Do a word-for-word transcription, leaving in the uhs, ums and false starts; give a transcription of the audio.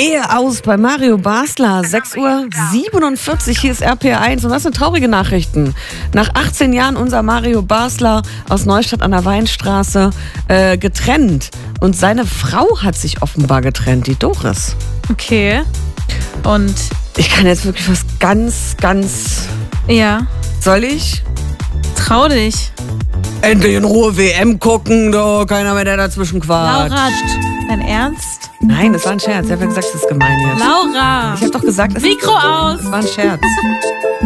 Ehe aus bei Mario Basler. sechs Uhr siebenundvierzig, hier ist R P R eins und das sind traurige Nachrichten. Nach achtzehn Jahren unser Mario Basler aus Neustadt an der Weinstraße äh, getrennt. Und seine Frau hat sich offenbar getrennt, die Doris. Okay. Und? Ich kann jetzt wirklich was ganz, ganz... Ja. Soll ich? Trau dich. Endlich in Ruhe W M gucken, doch keiner mehr, der dazwischen quatscht. Laura, dein Ernst? Nein, das war ein Scherz. Ich habe ja gesagt, das ist gemein jetzt. Laura! Ich habe doch gesagt, es Mikro aus! Das war ein Scherz.